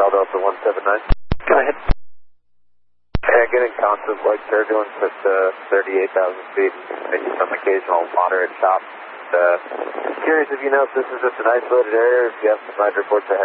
Montreal Delta 179. Go ahead. Yeah, getting constant like turbulence at 38,000 feet, maybe some occasional moderate chops. Curious if you know if this is just an isolated area or if you have some night reports ahead.